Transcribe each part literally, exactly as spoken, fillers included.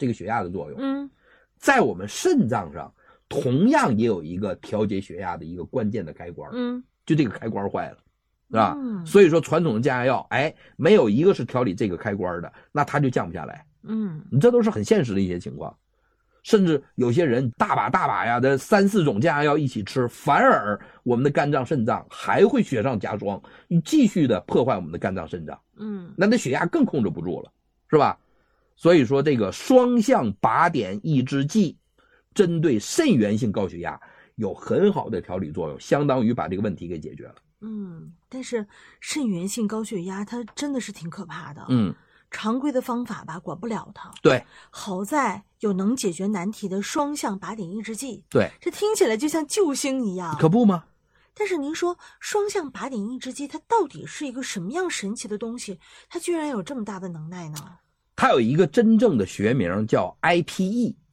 这个血压的作用。 嗯， 在我们肾脏上同样也有一个调节血压的一个关键的开关。 嗯， 就这个开关坏了，是吧？ 嗯， 所以说传统的降压药，哎，没有一个是调理这个开关的，那它就降不下来。 嗯， 你这都是很现实的一些情况。甚至有些人大把大把呀的三四种降压药一起吃，反而我们的肝脏肾脏还会雪上加霜，继续的破坏我们的肝脏肾脏。 嗯， 那那血压更控制不住了，是吧？所以说这个双向靶点抑制剂针对肾源性高血压有很好的调理作用，相当于把这个问题给解决了。 嗯，但是肾源性高血压它真的是挺可怕的。 嗯， 常规的方法吧管不了它。 对， 好在有能解决难题的双向靶点抑制剂。 对， 这听起来就像救星一样。 可不吗？ 但是您说双向靶点抑制剂它到底是一个什么样神奇的东西？它居然有这么大的能耐呢？ 它有一个真正的学名叫 I P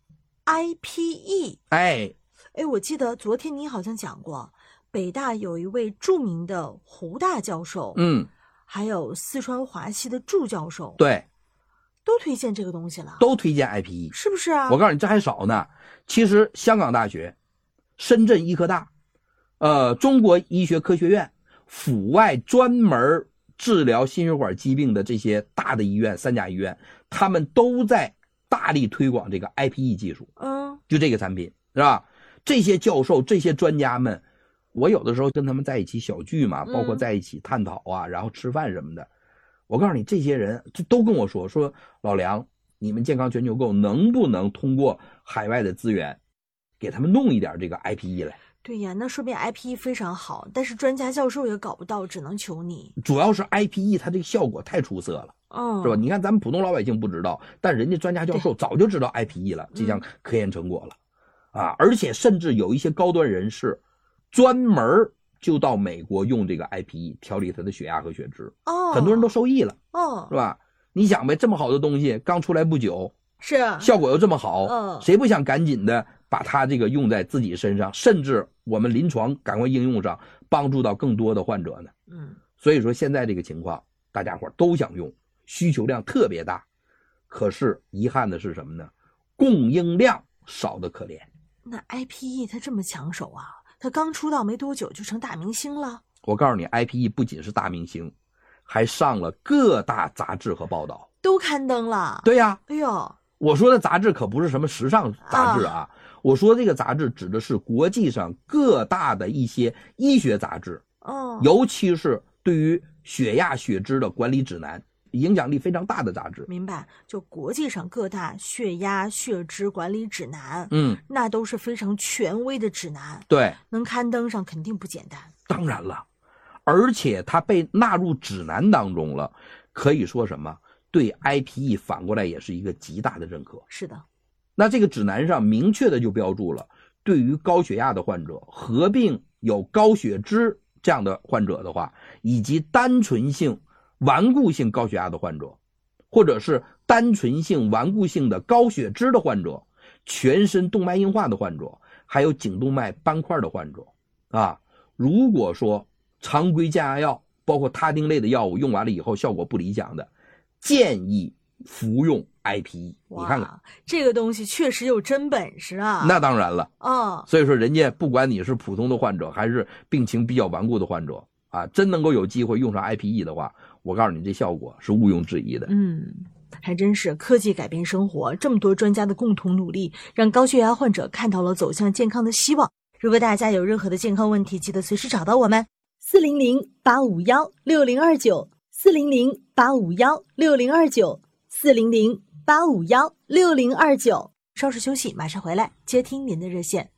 E。I P E。 哎哎，我记得昨天你好像讲过，北大有一位著名的胡大教授， 嗯， 还有四川华西的祝教授， 对， 都推荐这个东西了， 都推荐 I P E， 是不是啊？ 我告诉你，这还少呢。其实香港大学、深圳医科大、呃中国医学科学院、阜外专门治疗心血管疾病的这些大的医院、三甲医院，他们都在大力推广这个 I P E 技术。 嗯， 就这个产品，是吧？这些教授、这些专家们，我有的时候跟他们在一起小聚嘛，包括在一起探讨啊，然后吃饭什么的。我告诉你，这些人就都跟我说说，老梁，你们健康全球购能不能通过海外的资源，给他们弄一点这个 I P E 来？ 对呀，那说明 I P E 非常好，但是专家教授也搞不到，只能求你。 主要是 I P E 它这个效果太出色了， 嗯， 是吧？你看咱们普通老百姓不知道，但人家专家教授早就知道 I P E 了，这项科研成果了。啊，而且甚至有一些高端人士专门就到美国用这个 I P E 调理他的血压和血脂， 哦， 很多人都受益了， 哦， 是吧？你想呗，这么好的东西刚出来不久， 是效果又这么好， 嗯， 谁不想赶紧的把它这个用在自己身上，甚至我们临床赶快应用上，帮助到更多的患者呢？ 嗯， 所以说现在这个情况，大家伙都想用，需求量特别大，可是遗憾的是什么呢？供应量少得可怜。 那 I P E 它这么抢手啊？它刚出道没多久就成大明星了。 我告诉你 ，I P E 不仅是大明星，还上了各大杂志和报道， 都刊登了。 对呀， 哎呦， 我说的杂志可不是什么时尚杂志啊，啊我说这个杂志指的是国际上各大的一些医学杂志， 哦， 尤其是对于血压、血脂的管理指南。影响力非常大的杂志。 明白，就国际上各大血压、血脂管理指南， 嗯， 那都是非常权威的指南， 对， 能刊登上肯定不简单。 当然了，而且它被纳入指南当中了，可以说什么？对 I P E 反过来也是一个极大的认可。 是的， 那这个指南上明确的就标注了，对于高血压的患者、合并有高血脂这样的患者的话，以及单纯性顽固性高血压的患者，或者是单纯性顽固性的高血脂的患者，全身动脉硬化的患者，还有颈动脉斑块的患者啊，如果说常规降压药包括他汀类的药物用完了以后效果不理想的，建议服用 I P E。 你看看这个东西确实有真本事啊。 那当然了， 哦， 所以说人家不管你是普通的患者还是病情比较顽固的患者啊，真能够有机会用上 I P E 的话，我告诉你这效果是毋庸置疑的。 嗯，还真是科技改变生活，这么多专家的共同努力，让高血压患者看到了走向健康的希望。如果大家有任何的健康问题，记得随时找到我们四零零八五幺六零二九 四零零八五幺六零二九 四零零八五幺六零二九。稍事休息，马上回来接听您的热线。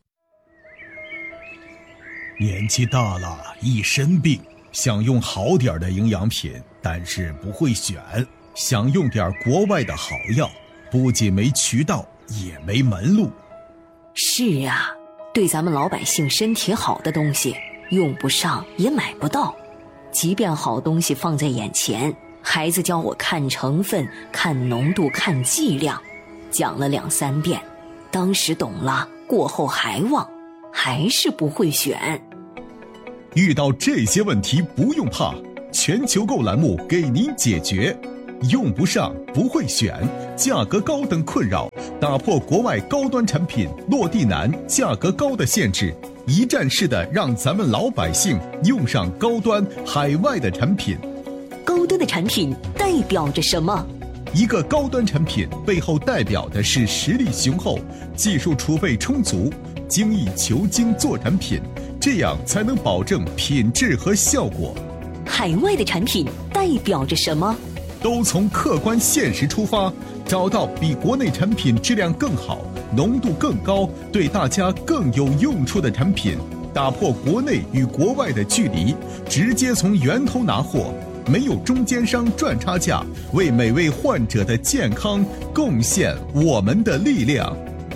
年纪大了，一身病，想用好点的营养品，但是不会选，想用点国外的好药，不仅没渠道，也没门路。 是啊，对咱们老百姓身体好的东西，用不上也买不到。即便好东西放在眼前，孩子教我看成分、看浓度、看剂量，讲了两三遍，当时懂了，过后还忘，还是不会选。 遇到这些问题不用怕，全球购栏目给您解决。用不上不会选，价格高等困扰， 打破国外高端产品落地难、价格高的限制，一站式的让咱们老百姓用上高端海外的产品。 高端的产品代表着什么？ 一个高端产品背后代表的是实力雄厚、技术储备充足、精益求精做产品，这样才能保证品质和效果。 海外的产品代表着什么？ 都从客观现实出发，找到比国内产品质量更好、浓度更高、对大家更有用处的产品，打破国内与国外的距离，直接从源头拿货，没有中间商赚差价，为每位患者的健康贡献我们的力量。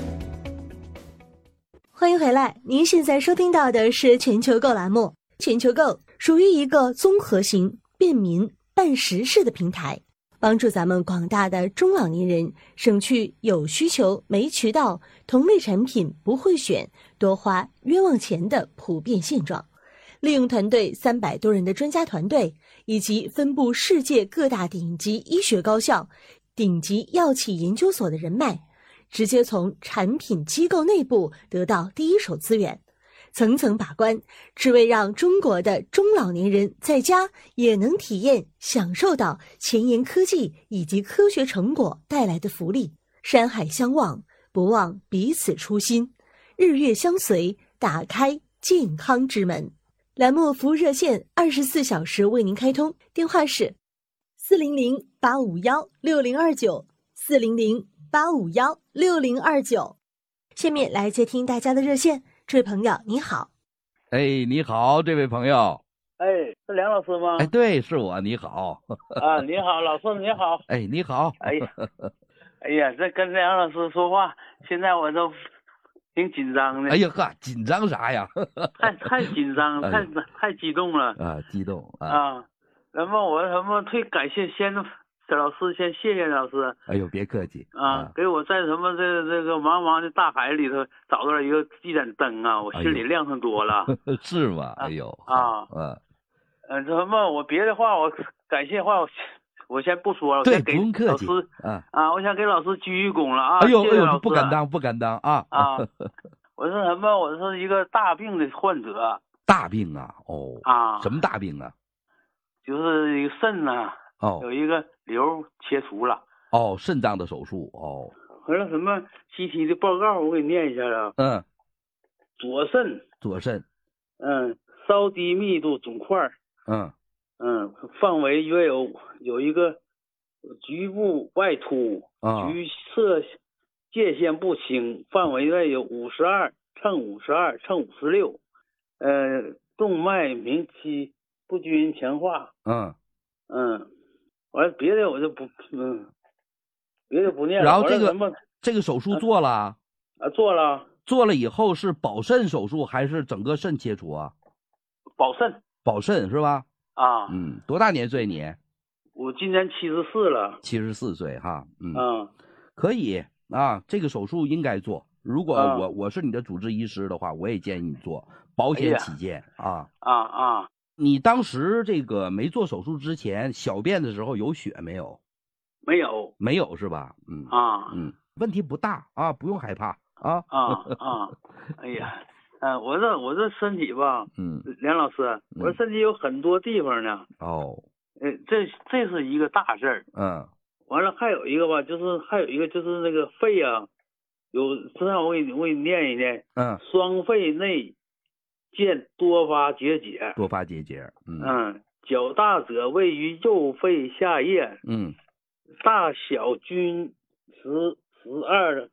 欢迎回来，您现在收听到的是全球购栏目。全球购属于一个综合型、便民、办实事的平台，帮助咱们广大的中老年人省去有需求没渠道、同类产品不会选、多花冤枉钱的普遍现状。利用团队三百多人的专家团队，以及分布世界各大顶级医学高校、顶级药企研究所的人脉，直接从产品机构内部得到第一手资源，层层把关，只为让中国的中老年人在家也能体验享受到前沿科技以及科学成果带来的福利。山海相望，不忘彼此初心，日月相随，打开健康之门。栏目服务热线二十四小时为您开通，电话是四零零八五幺六零二九四零零八五幺六零二九。下面来接听大家的热线。这位朋友你好。 哎，你好，这位朋友。 哎，是梁老师吗？ 哎，对，是我。你好。 啊，你好，老师你好。 哎，你好。 哎呀，哎呀，这跟梁老师说话，现在我都挺紧张的。 哎呀呵，紧张啥呀？ 太太紧张，太、哎、太激动了啊！激动啊！ 啊，那么我什么最感谢先老师，先谢谢老师。 哎呦，别客气啊！啊给我在什么这这个茫茫的大海里头找到了一个一盏灯啊，我心里亮上多了。 哎、是吗？哎呦啊！ 嗯， 呃，什么我别的话我感谢话我。我先不说了，我对， 先给不用客气。 老师啊啊，我想给老师鞠一躬了啊！ 哎呦谢谢老师， 哎呦，不敢当，不敢当啊！ 啊，我是什么？我是一个大病的患者。 大病啊？哦啊， 什么大病啊？ 就是一个肾呐、啊， 哦， 有一个瘤切除了。 哦，肾脏的手术哦。 完了什么 C T 的报告，我给你念一下啊。 嗯。 左肾。 左肾。 嗯，稍低密度肿块。 嗯。 嗯，范围约有有一个局部外凸， 啊、 局侧界限不清，范围内有五十二乘五十二乘五十六，呃，动脉鸣期不均强化。 嗯嗯，完了别的我就不嗯，别的不念了。 然后这个什么这个手术做了啊？ 啊，做了。 做了以后是保肾手术还是整个肾切除啊？ 保肾。 保肾是吧？ 啊， 嗯，多大年岁你？ 我今年七十四了。 七十四岁哈，嗯， 啊， 可以啊，这个手术应该做。如果我、 啊、 我是你的主治医师的话，我也建议你做，保险起见、 哎、 啊。 啊啊！ 你当时这个没做手术之前，小便的时候有血没有？ 没有， 没有是吧？嗯啊， 嗯，问题不大啊，不用害怕啊。 啊啊！哎呀。嗯，我这我这身体吧， 嗯， 梁老师，我这身体有很多地方呢。 哦， 呃，这这是一个大事儿。 嗯， 完了还有一个吧，就是还有一个就是那个肺啊，有，这样我给你我给你念一念。 嗯， 双肺内见多发结节。 多发结节。嗯嗯，较大者位于右肺下叶。 嗯， 大小均十十二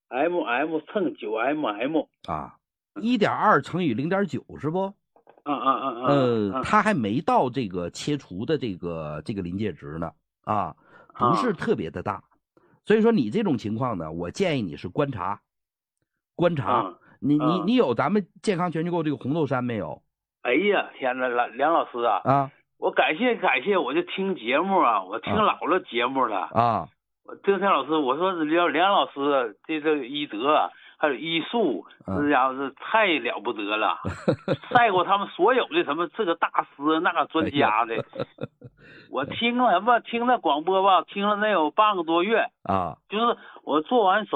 mm 乘九 mm。 啊。一点二乘以零点九是不？ 啊啊啊啊！ 呃，它还没到这个切除的这个这个临界值呢，啊，不是特别的大，啊、所以说你这种情况呢，我建议你是观察，观察。啊、你、啊、你你有咱们健康全球购这个红豆杉没有？ 哎呀，天哪，梁梁老师啊！ 啊， 我感谢感谢，我就听节目啊，我听老了节目了啊。 我郑天老师，我说梁梁老师这这个医德。还有医术，这家伙是太了不得了，赛过他们所有的什么这个大师那个专家的。我听了什么听那广播吧，听了能有半个多月啊， 就是我做完手